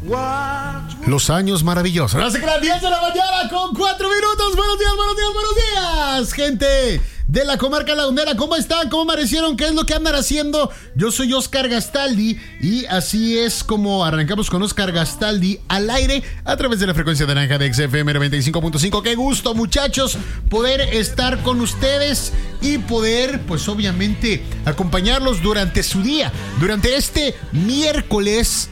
Los años maravillosos. Ahora se quedan 10 de la mañana con 4 minutos. Buenos días, buenos días, buenos días, gente de la comarca lagunera. ¿Cómo están? ¿Cómo amanecieron? ¿Qué es lo que andan haciendo? Yo soy Oscar Gastaldi y así es como arrancamos con Oscar Gastaldi al aire a través de la frecuencia naranja de XFM 95.5. Qué gusto, muchachos, poder estar con ustedes y poder, pues obviamente, acompañarlos durante su día, durante este miércoles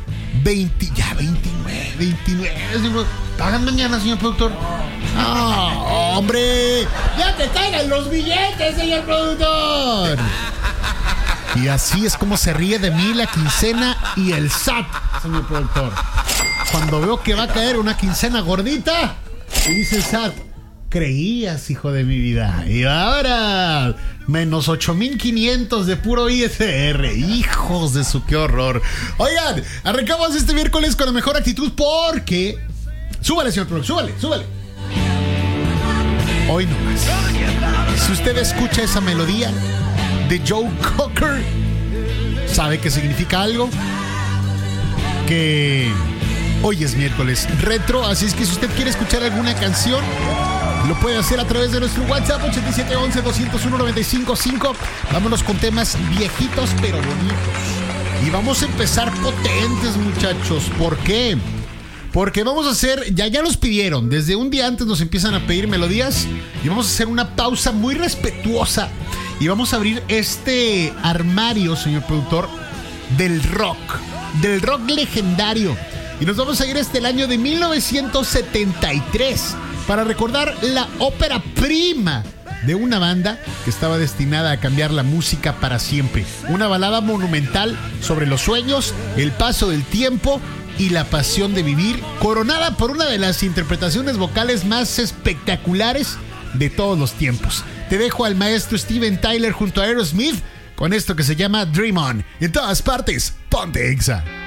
29. ¿Pagan mañana, señor productor? ¡Ah, hombre! ¡Ya te caigan los billetes, señor productor! Y así es como se ríe de mí la quincena y el SAT, señor productor. Cuando veo que va a caer una quincena gordita, y dice el SAT: creías, hijo de mi vida. Y ahora, menos 8,500 de puro ISR. Hijos de su, qué horror. Oigan, arrancamos este miércoles con la mejor actitud porque... Súbale, señor productor, súbale. Hoy no más. Si usted escucha esa melodía de Joe Cocker, ¿sabe qué significa algo? Que hoy es miércoles retro, así es que si usted quiere escuchar alguna canción, lo puede hacer a través de nuestro WhatsApp 8711-201-955. Vámonos con temas viejitos pero bonitos. Y vamos a empezar potentes, muchachos. ¿Por qué? Porque vamos a hacer, ya los pidieron, desde un día antes nos empiezan a pedir melodías y vamos a hacer una pausa muy respetuosa y vamos a abrir este armario, señor productor, del rock legendario. Y nos vamos a ir hasta el año de 1973 para recordar la ópera prima de una banda que estaba destinada a cambiar la música para siempre. Una balada monumental sobre los sueños, el paso del tiempo y la pasión de vivir, coronada por una de las interpretaciones vocales más espectaculares de todos los tiempos. Te dejo al maestro Steven Tyler junto a Aerosmith con esto que se llama Dream On. En todas partes, ponte Exa.